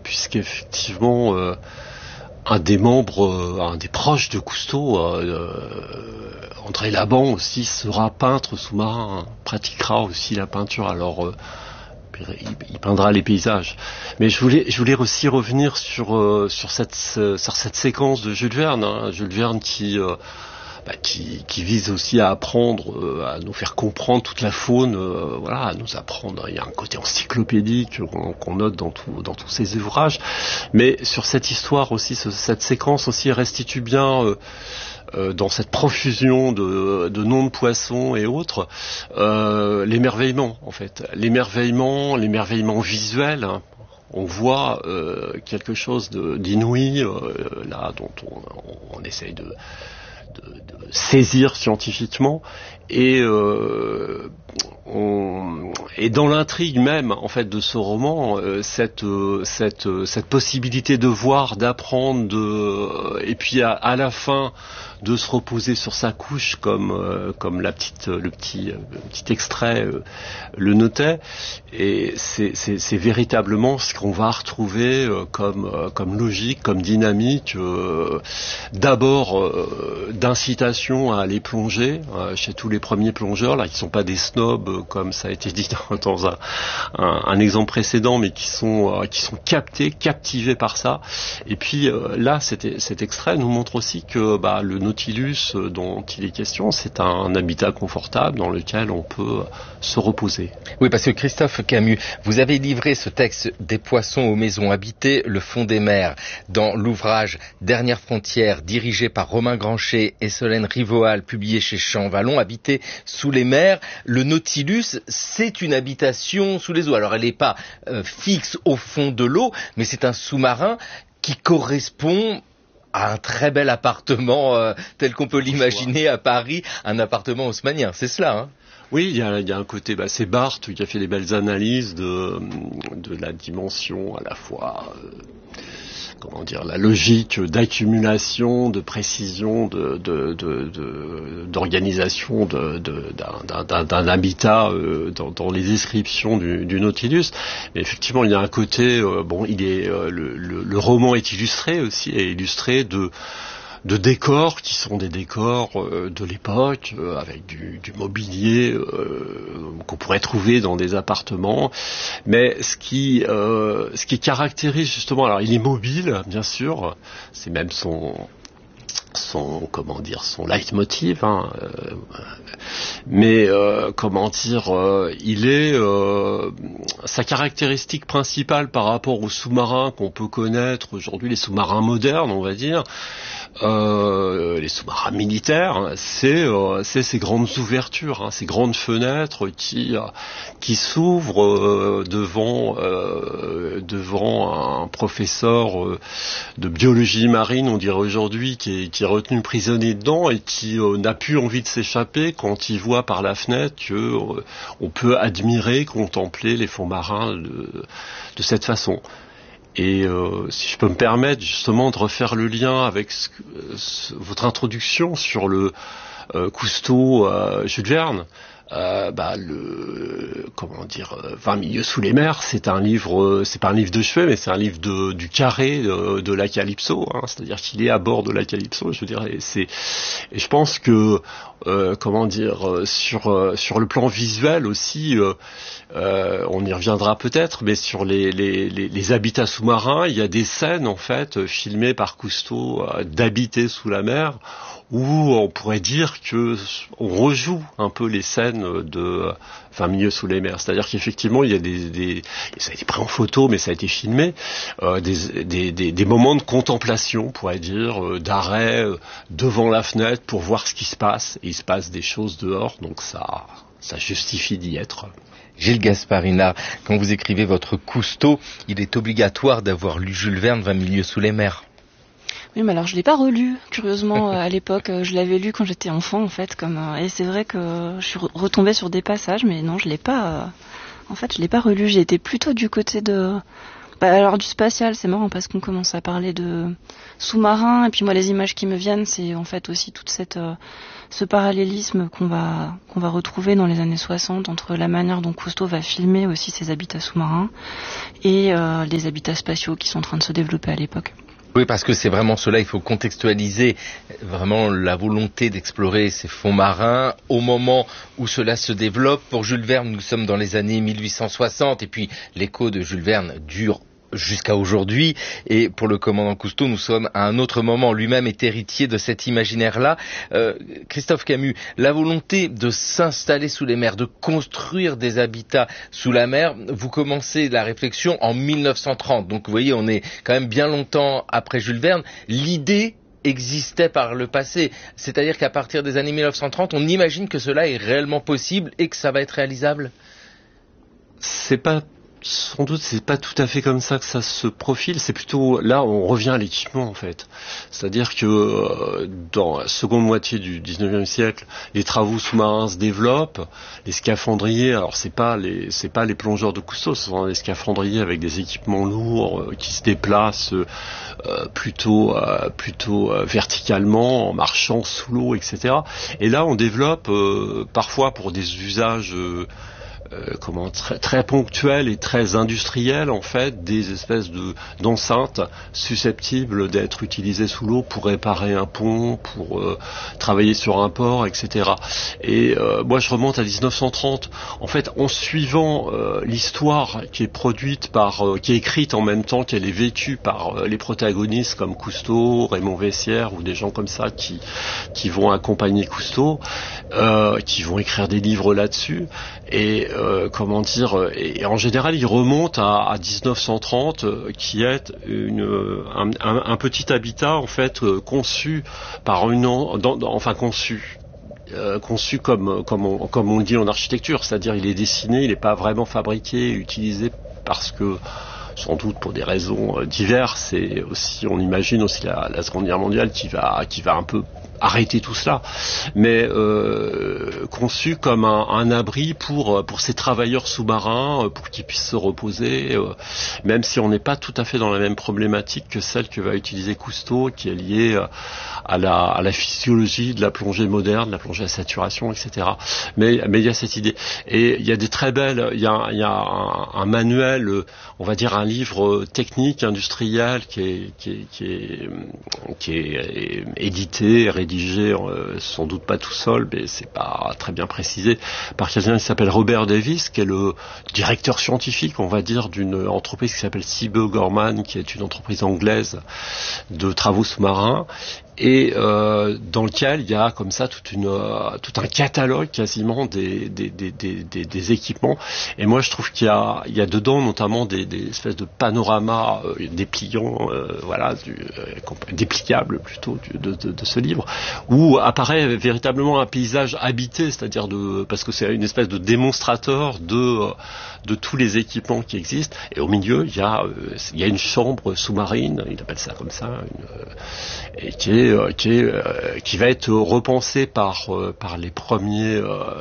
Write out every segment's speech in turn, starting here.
puisqu'effectivement un des membres, un des proches de Cousteau, André Laban aussi, sera peintre sous-marin, hein, pratiquera aussi la peinture. Alors il peindra les paysages. Mais je voulais aussi revenir sur cette séquence de Jules Verne, hein. Jules Verne qui vise aussi à apprendre, à nous faire comprendre toute la faune, à nous apprendre. Il y a un côté encyclopédique qu'on note dans tous ses ouvrages. Mais sur cette histoire aussi, cette séquence aussi restitue bien, dans cette profusion de noms de poissons et autres, l'émerveillement en fait, l'émerveillement visuel. Hein. On voit quelque chose d'inouï là dont on essaye de saisir scientifiquement et dans l'intrigue même en fait de ce roman, cette possibilité de voir, d'apprendre, et puis à la fin de se reposer sur sa couche comme le petit extrait le notait, et c'est véritablement ce qu'on va retrouver comme logique, comme dynamique, d'abord d'incitation à aller plonger chez tous les premiers plongeurs là, qui sont pas des snobs comme ça a été dit dans un exemple précédent, mais qui sont captivés par ça. Et puis là, cet extrait nous montre aussi que le Nautilus dont il est question, c'est un habitat confortable dans lequel on peut se reposer. Oui, parce que Christophe Camus, vous avez livré ce texte des poissons aux maisons habitées, le fond des mers, dans l'ouvrage Dernière frontière, dirigé par Romain Grancher et Solène Rivoal, publié chez Champvallon, habité sous les mers. Le Nautilus, c'est une habitation sous les eaux. Alors elle n'est pas fixe au fond de l'eau, mais c'est un sous-marin qui correspond à un très bel appartement tel qu'on peut l'imaginer à Paris, un appartement haussmannien, c'est cela, hein? Oui, il y a un côté, c'est Barthes qui a fait des belles analyses de la dimension à la fois, la logique d'accumulation, de précision, d'organisation d'un habitat dans les descriptions du Nautilus. Mais effectivement, il y a un côté, le roman est illustré aussi, est illustré de décors qui sont des décors de l'époque, avec du mobilier qu'on pourrait trouver dans des appartements. Mais ce qui caractérise justement, alors il est mobile, bien sûr, c'est même son leitmotiv, hein, mais il est sa caractéristique principale par rapport aux sous-marins qu'on peut connaître aujourd'hui, les sous-marins modernes, on va dire. Les sous-marins militaires, hein, c'est ces grandes ouvertures, hein, ces grandes fenêtres qui s'ouvrent devant un professeur de biologie marine, on dirait aujourd'hui, qui est retenu prisonnier dedans et qui n'a plus envie de s'échapper quand il voit par la fenêtre que on peut admirer, contempler les fonds marins de cette façon. Et si je peux me permettre justement de refaire le lien avec votre introduction sur le Cousteau, Jules Verne, 20 milieux sous les mers, c'est pas un livre de chevet, mais c'est un livre du carré de la Calypso, hein, c'est-à-dire qu'il est à bord de la Calypso, je veux dire, et je pense que sur le plan visuel aussi, on y reviendra peut-être, mais sur les habitats sous-marins, il y a des scènes en fait filmées par Cousteau d'habiter sous la mer, où on pourrait dire que on rejoue un peu les scènes de 20 milieux sous les mers. C'est-à-dire qu'effectivement, il y a ça a été pris en photo, mais ça a été filmé, des moments de contemplation, on pourrait dire, d'arrêt devant la fenêtre pour voir ce qui se passe. Et il se passe des choses dehors, donc ça justifie d'y être. Gilles Gasparinat, quand vous écrivez votre Cousteau, il est obligatoire d'avoir lu Jules Verne, 20 milieux sous les mers. Oui, mais alors je l'ai pas relu, curieusement, à l'époque. Je l'avais lu quand j'étais enfant, en fait, et c'est vrai que je suis retombée sur des passages, mais non, je l'ai pas relu. J'ai été plutôt du côté de Alors du spatial, c'est marrant parce qu'on commence à parler de sous-marins et puis moi les images qui me viennent, c'est en fait aussi toute ce parallélisme qu'on va retrouver dans les années 60 entre la manière dont Cousteau va filmer aussi ses habitats sous-marins et les habitats spatiaux qui sont en train de se développer à l'époque. Oui, parce que c'est vraiment cela, il faut contextualiser vraiment la volonté d'explorer ces fonds marins au moment où cela se développe. Pour Jules Verne, nous sommes dans les années 1860 et puis l'écho de Jules Verne dure jusqu'à aujourd'hui, et pour le commandant Cousteau, nous sommes à un autre moment. Lui-même est héritier de cet imaginaire-là. Christophe Camus, la volonté de s'installer sous les mers, de construire des habitats sous la mer, vous commencez la réflexion en 1930. Donc vous voyez, on est quand même bien longtemps après Jules Verne. L'idée existait par le passé. C'est-à-dire qu'à partir des années 1930, on imagine que cela est réellement possible et que ça va être réalisable? Sans doute, c'est pas tout à fait comme ça que ça se profile. C'est plutôt, là, on revient à l'équipement, en fait. C'est-à-dire que dans la seconde moitié du 19e siècle, les travaux sous-marins se développent. Les scaphandriers, alors c'est pas les plongeurs de Cousteau, ce sont des scaphandriers avec des équipements lourds qui se déplacent plutôt verticalement, en marchant sous l'eau, etc. Et là, on développe parfois pour des usages très, très ponctuel et très industriel, en fait, des espèces d'enceintes susceptibles d'être utilisées sous l'eau pour réparer un pont, pour travailler sur un port, etc. Et moi, je remonte à 1930. En fait, en suivant l'histoire qui est produite qui est écrite en même temps qu'elle est vécue par les protagonistes comme Cousteau, Raymond Vessière ou des gens comme ça qui vont accompagner Cousteau, qui vont écrire des livres là-dessus. Et et en général, il remonte à 1930, qui est un petit habitat en fait conçu par conçu comme on le dit en architecture, c'est-à-dire il est dessiné, il n'est pas vraiment fabriqué, utilisé parce que sans doute pour des raisons diverses, et aussi on imagine aussi la Seconde Guerre mondiale qui va un peu arrêter tout cela, mais conçu comme un abri pour ces travailleurs sous-marins, pour qu'ils puissent se reposer, même si on n'est pas tout à fait dans la même problématique que celle que va utiliser Cousteau, qui est liée à la physiologie de la plongée moderne, la plongée à saturation, etc. Mais il y a cette idée, et il y a des très belles, il y a un manuel, on va dire un livre technique industriel qui est édité, rédigé, sans doute pas tout seul, mais c'est pas très bien précisé, par quelqu'un qui s'appelle Robert Davis, qui est le directeur scientifique, on va dire, d'une entreprise qui s'appelle Seaboe Gorman, qui est une entreprise anglaise de travaux sous-marins, et dans lequel il y a comme ça tout un catalogue quasiment des équipements. Et moi je trouve qu'il y a dedans notamment des espèces de panoramas dépliants, déplicables plutôt de ce livre, où apparaît véritablement un paysage habité, c'est-à-dire parce que c'est une espèce de démonstrateur de tous les équipements qui existent. Et au milieu il y a une chambre sous-marine, il appelle ça comme ça, et qui va être repensé par les premiers,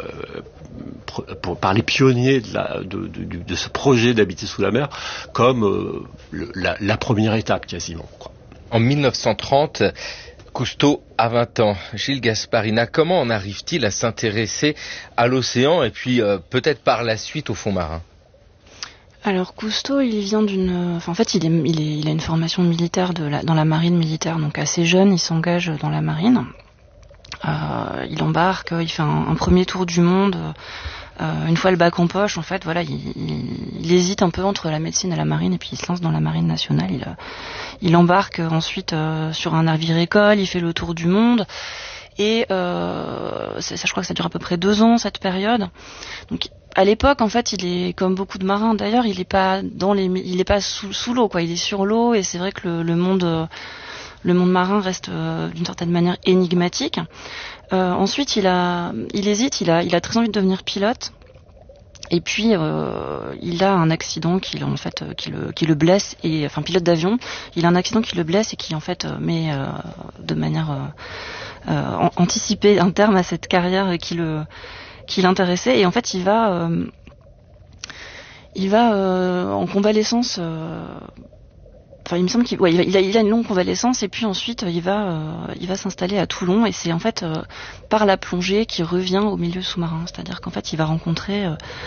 par les pionniers de ce projet d'habiter sous la mer, comme la première étape quasiment, quoi. En 1930, Cousteau a 20 ans. Gilles Gasparina, comment en arrive-t-il à s'intéresser à l'océan et puis peut-être par la suite au fond marin? Alors Cousteau, il vient en fait, il a une formation militaire dans la marine militaire, donc assez jeune, il s'engage dans la marine. Il embarque, il fait un premier tour du monde. Une fois le bac en poche, en fait, voilà, il hésite un peu entre la médecine et la marine, et puis il se lance dans la marine nationale. Il embarque ensuite sur un navire école, il fait le tour du monde. Et je crois que ça dure à peu près 2 ans, cette période. Donc à l'époque, en fait, il est comme beaucoup de marins. D'ailleurs, il est pas sous l'eau, quoi. Il est sur l'eau, et c'est vrai que le monde marin reste d'une certaine manière énigmatique. Ensuite, il hésite. Il a très envie de devenir pilote. Et puis il a un accident qui le blesse, et enfin pilote d'avion. Il a un accident qui le blesse et qui en fait met de manière anticipée un terme à cette carrière qui l'intéressait. Et en fait, il il va en convalescence. Enfin, il me semble qu'il il a une longue convalescence et puis ensuite il va s'installer à Toulon et c'est en fait par la plongée qu'il revient au milieu sous-marin. C'est-à-dire qu'en fait il va rencontrer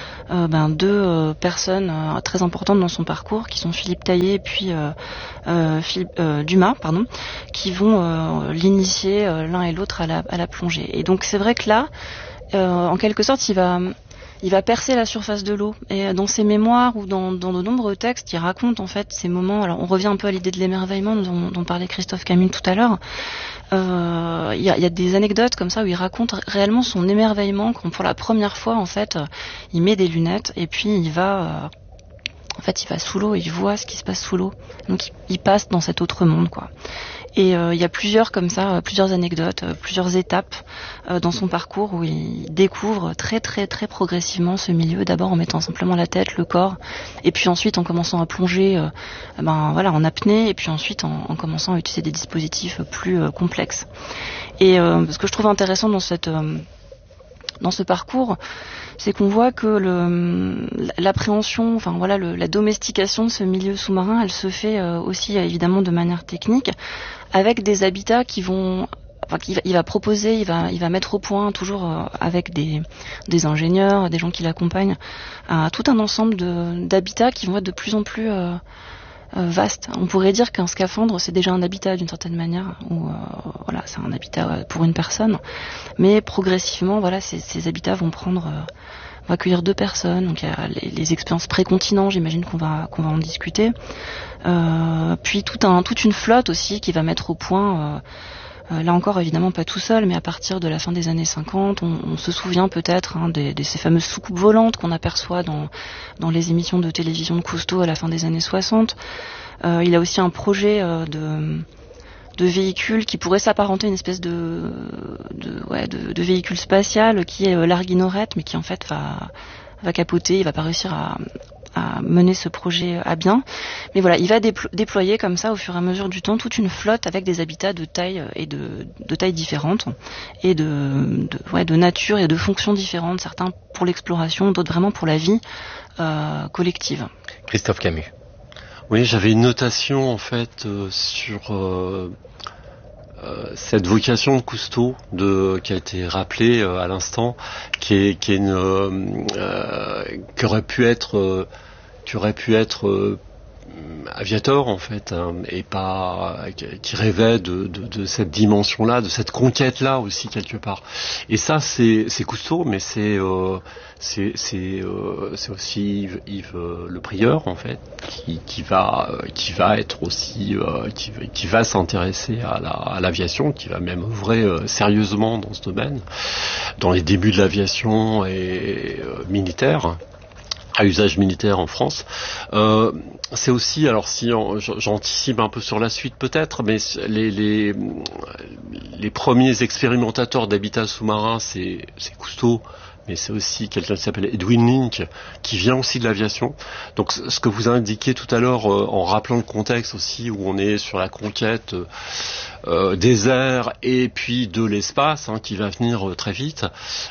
deux personnes très importantes dans son parcours qui sont Philippe Taillé et puis Dumas, qui vont l'initier l'un et l'autre à la plongée. Et donc c'est vrai que là, en quelque sorte, il va percer la surface de l'eau. Et dans ses mémoires ou dans de nombreux textes, il raconte en fait ces moments. Alors on revient un peu à l'idée de l'émerveillement dont parlait Christophe Camus tout à l'heure. Il y a des anecdotes comme ça où il raconte réellement son émerveillement quand pour la première fois en fait il met des lunettes et puis il va sous l'eau et il voit ce qui se passe sous l'eau. Donc il passe dans cet autre monde quoi. Et il y a plusieurs anecdotes, plusieurs étapes dans son parcours où il découvre très très très progressivement ce milieu, d'abord en mettant simplement la tête, le corps, et puis ensuite en commençant à plonger en apnée, et puis ensuite en commençant à utiliser des dispositifs plus complexes. Et ce que je trouve intéressant dans ce parcours, c'est qu'on voit que l'appréhension, la domestication de ce milieu sous-marin, elle se fait aussi évidemment de manière technique, avec des habitats qu'il va proposer, il va mettre au point toujours avec des ingénieurs, des gens qui l'accompagnent, tout un ensemble d'habitats qui vont être de plus en plus vaste. On pourrait dire qu'un scaphandre c'est déjà un habitat d'une certaine manière, ou c'est un habitat pour une personne, mais progressivement ces habitats vont accueillir 2 personnes. Donc il y a les expériences pré-continent, j'imagine qu'on va en discuter. Puis toute une flotte aussi qui va mettre au point. Là encore, évidemment, pas tout seul, mais à partir de la fin des années 50, on se souvient peut-être de ces fameuses soucoupes volantes qu'on aperçoit dans les émissions de télévision de Cousteau à la fin des années 60. Il a aussi un projet de véhicule qui pourrait s'apparenter à une espèce de véhicule spatial qui est l'Arguinorette, mais qui en fait va capoter, il va pas réussir à mener ce projet à bien. Mais voilà, il va déployer comme ça au fur et à mesure du temps toute une flotte avec des habitats de taille et de tailles différentes et de nature et de fonctions différentes, certains pour l'exploration, d'autres vraiment pour la vie collective. Christophe Camus. Oui, j'avais une notation en fait sur cette vocation de Cousteau qui a été rappelée à l'instant, qui aurait pu être aviateur en fait, et pas qui rêvait de cette dimension-là, de cette conquête-là aussi quelque part. Et ça c'est Cousteau, mais c'est aussi Yves Le Prieur en fait, qui va être aussi qui va s'intéresser à l'aviation, qui va même œuvrer sérieusement dans ce domaine, dans les débuts de l'aviation et militaire, à usage militaire en France. C'est aussi, alors si j'anticipe un peu sur la suite peut-être, mais les premiers expérimentateurs d'habitat sous-marin, c'est Cousteau, mais c'est aussi quelqu'un qui s'appelle Edwin Link, qui vient aussi de l'aviation. Donc ce que vous indiquiez tout à l'heure, en rappelant le contexte aussi, où on est sur la conquête des airs et puis de l'espace, qui va venir très vite,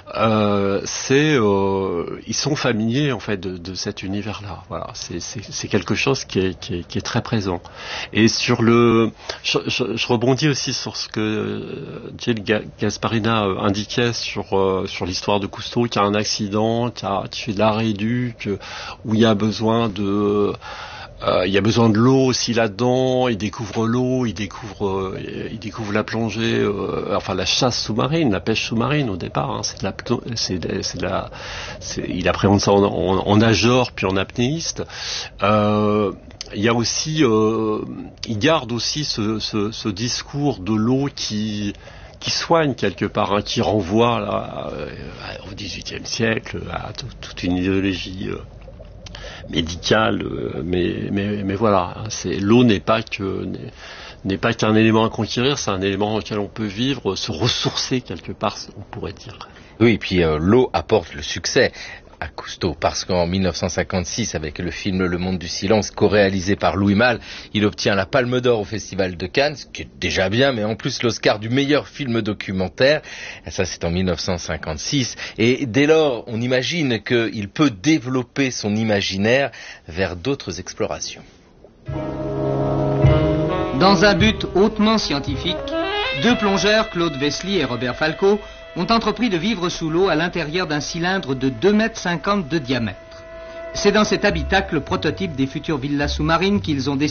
ils sont familiers en fait de cet univers-là. Voilà, c'est quelque chose qui est très présent. Et sur je rebondis aussi sur ce que Gilles Gasparina indiquait sur l'histoire de Cousteau, qui a un accident, qui fait de la rééduque, où il y a besoin de l'eau aussi là-dedans. Il découvre l'eau, il découvre la plongée, la chasse sous-marine, la pêche sous-marine au départ. Il appréhende ça en nageur puis en apnéiste. Il y a aussi, il garde aussi ce discours de l'eau qui soigne quelque part, qui renvoie là, au XVIIIe siècle, à toute une idéologie médicale, mais voilà, l'eau n'est pas qu'un élément à conquérir, c'est un élément auquel on peut vivre, se ressourcer quelque part, on pourrait dire. Oui, et puis l'eau apporte le succès. à Cousteau, parce qu'en 1956, avec le film Le Monde du Silence, co-réalisé par Louis Malle, il obtient la Palme d'Or au Festival de Cannes, ce qui est déjà bien, mais en plus l'Oscar du meilleur film documentaire. Et ça, c'est en 1956. Et dès lors, on imagine qu'il peut développer son imaginaire vers d'autres explorations. Dans un but hautement scientifique, deux plongeurs, Claude Vesely et Robert Falco, ont entrepris de vivre sous l'eau à l'intérieur d'un cylindre de 2,50 m de diamètre. C'est dans cet habitacle le prototype des futures villas sous-marines qu'ils ont décidé